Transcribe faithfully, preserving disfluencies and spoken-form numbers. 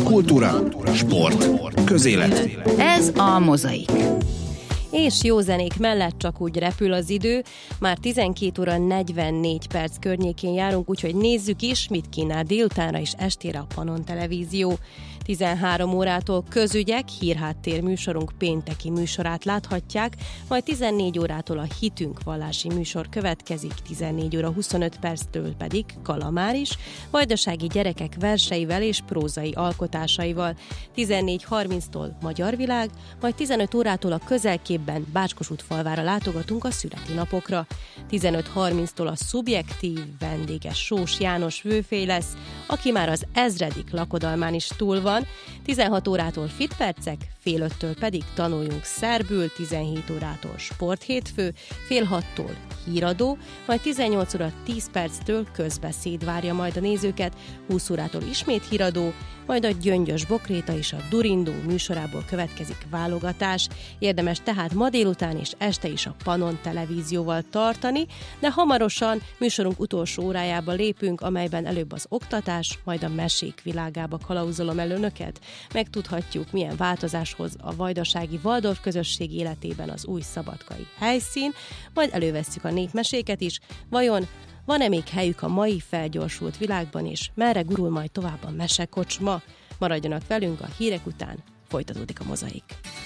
Kultúra, sport, közélet. Ez a Mozaik. És jó zenék mellett csak úgy repül az idő. Már tizenkét óra negyvennégy perc környékén járunk, úgyhogy nézzük is, mit kínál délutánra és estére a Panon Televízió. tizenhárom órától közügyek, hírháttér műsorunk pénteki műsorát láthatják, majd tizennégy órától a Hitünk vallási műsor következik, tizennégy óra huszonöt perctől pedig Kalamár is, vajdasági gyerekek verseivel és prózai alkotásaival, tizennégy harminctól Magyar Világ, majd tizenöt órától a közelképben Bácskosútfalvára látogatunk a születi napokra. tizenöt harminctól a Szubjektív, vendéges Sós János Vőfély lesz, aki már az ezredik lakodalmán is túl van. tizenhat órától Fit Percek, fél öttől pedig Tanuljunk szerbül, tizenhét órától Sporthétfő, fél hattól Híradó, majd tizennyolc óra tíz perctől Közbeszéd várja majd a nézőket, húsz órától ismét Híradó, majd a Gyöngyös Bokréta és a Durindó műsorából következik válogatás. Érdemes tehát ma délután és este is a Panon Televízióval tartani, de hamarosan műsorunk utolsó órájába lépünk, amelyben előbb az oktatás, majd a mesék világába kalauzolom el önöket. Megtudhatjuk, milyen változáshoz a vajdasági Waldorf közösség életében az új szabadkai helyszín, majd elővesszük a népmeséket is. Vajon van-e még helyük a mai felgyorsult világban, és merre gurul majd tovább a mesekocsma? Maradjanak velünk, a hírek után folytatódik a Mozaik.